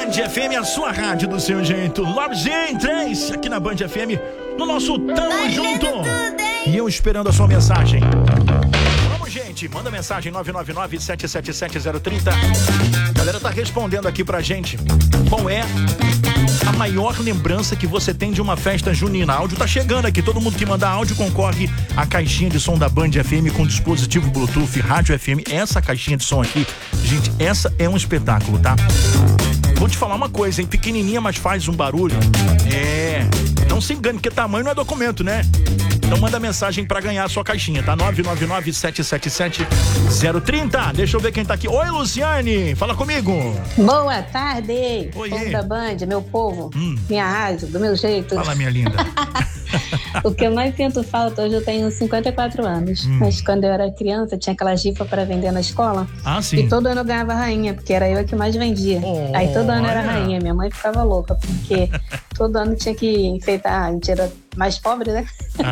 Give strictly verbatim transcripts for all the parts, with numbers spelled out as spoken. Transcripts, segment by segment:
Band F M, a sua rádio do seu jeito. Love G três, aqui na Band F M, no nosso Tamo Junto. E eu esperando a sua mensagem. Vamos, gente, manda mensagem nove nove nove, sete sete sete, zero três zero. A galera tá respondendo aqui pra gente. Qual é a maior lembrança que você tem de uma festa junina? Áudio tá chegando aqui, todo mundo que mandar áudio concorre a caixinha de som da Band F M com dispositivo Bluetooth, rádio F M. Essa caixinha de som aqui, gente, essa é um espetáculo, tá? Vou te falar uma coisa, hein? Pequenininha, mas faz um barulho. É, não se engane, porque tamanho não é documento, né? Então manda mensagem pra ganhar a sua caixinha, tá? nove nove nove, sete sete sete, zero três zero. Deixa eu ver quem tá aqui. Oi, Luciane, fala comigo. Boa tarde. Oi, povo da Band, meu povo, hum. minha rádio, do meu jeito. Fala, minha linda. O que eu mais sinto falta, hoje eu tenho cinquenta e quatro anos, hum. mas quando eu era criança tinha aquela rifa para vender na escola. Ah, sim. E todo ano eu ganhava rainha, porque era eu que mais vendia. Oh, Aí todo ano era olha. rainha, minha mãe ficava louca, porque todo ano tinha que enfeitar, a gente era mais pobre, né?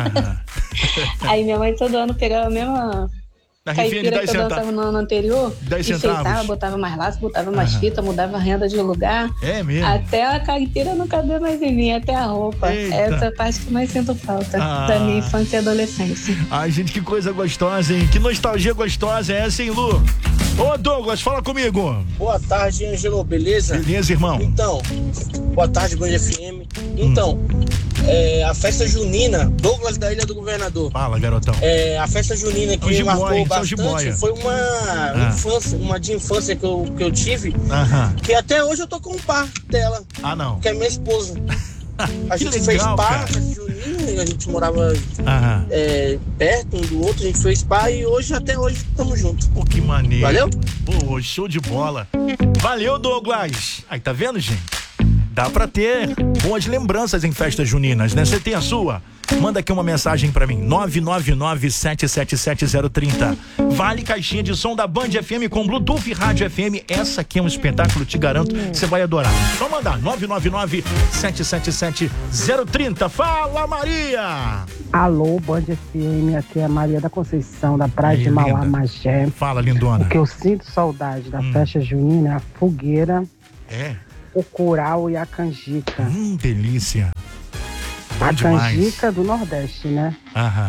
Aí minha mãe todo ano pegava a mesma Na rifinha de caipira dez que eu dançava centavos. no ano anterior, dez enfeitava, centavos. botava mais laço, botava mais Aham. fita, mudava a renda de lugar. É mesmo? Até a caipira não cabia mais em mim, até a roupa. Eita. Essa é a parte que mais sinto falta Ah. da minha infância e adolescência. Ai, gente, que coisa gostosa, hein? Que nostalgia gostosa é essa, hein, Lu? Ô, Douglas, fala comigo. Boa tarde, Angelo, beleza? Beleza, irmão? Então, boa tarde, Band F M. Então, Hum. é, a festa junina, Douglas da Ilha do Governador. Fala, garotão. É, a festa junina que É o me jiboia, marcou hein? São bastante jiboia. foi uma Ah. infância, uma de infância que eu, que eu tive, Aham. que até hoje eu tô com um par dela, Ah, não. que é minha esposa. A Que gente legal, fez par, cara. festa junina, a gente morava Aham. é, perto um do outro, a gente fez par e hoje, até hoje, estamos juntos. Pô, que maneiro. Valeu? Pô, show de bola. Valeu, Douglas. Aí, tá vendo, gente? Dá pra ter boas lembranças em festas juninas, né? Você tem a sua? Manda aqui uma mensagem pra mim, nove nove nove, sete sete sete, zero três zero. Vale caixinha de som da Band F M com Bluetooth e Rádio F M. Essa aqui é um espetáculo, te garanto, você vai adorar. Só mandar, nove nove nove, sete sete sete, zero três zero. Fala, Maria! Alô, Band F M, aqui é a Maria da Conceição, da Praia Aí, de Mauá, linda. Magé. Fala, lindona. O que eu sinto saudade da Hum. festa junina é a fogueira, É? o curau e a canjica. Hum, delícia. Bom A demais. canjica do Nordeste, né? Aham.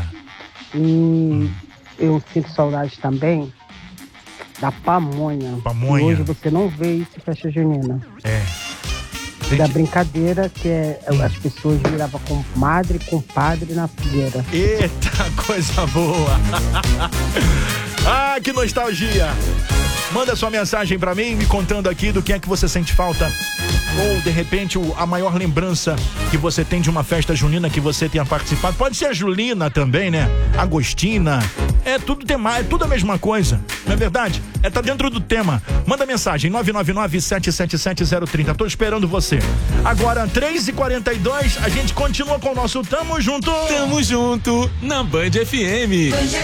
E eu sinto saudade também da pamonha. Pamonha. E hoje você não vê isso em festa junina. É. E da Gente, brincadeira que é, as pessoas viravam com madre e com padre na fogueira. eita, coisa boa. Ah, que nostalgia. Manda sua mensagem pra mim, me contando aqui do que é que você sente falta. Ou, de repente, o- a maior lembrança que você tem de uma festa junina que você tenha participado. Pode ser a julina também, né? Agostina. É tudo tema, é tudo a mesma coisa. Não é verdade? É, tá dentro do tema. Manda mensagem, nove nove nove, sete sete sete, zero três zero. Tô esperando você. Agora, três e quarenta e dois, a gente continua com o nosso Tamo Junto. Tamo junto na Band F M.